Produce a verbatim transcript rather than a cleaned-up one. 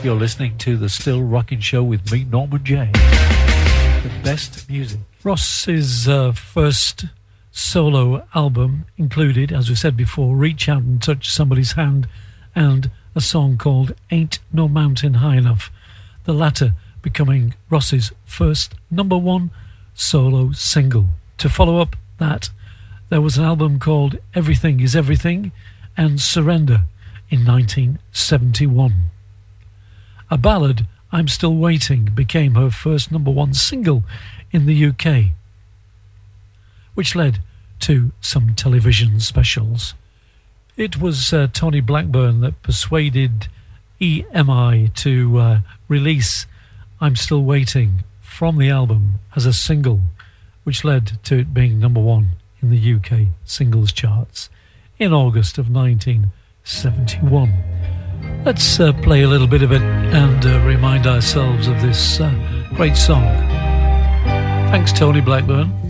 You're listening to the Still Rocking Show with me, Norman J. The best music. Ross's uh, first solo album included, as we said before, Reach Out and Touch Somebody's Hand and a song called Ain't No Mountain High Enough, the latter becoming Ross's first number one solo single. To follow up that, there was an album called Everything Is Everything and Surrender in nineteen seventy-one. A ballad, I'm Still Waiting, became her first number one single in the U K, which led to some television specials. It was uh, Tony Blackburn that persuaded E M I to uh, release I'm Still Waiting from the album as a single, which led to it being number one in the U K singles charts in August of nineteen seventy-one. Let's uh, play a little bit of it and uh, remind ourselves of this uh, great song. Thanks, Tony Blackburn.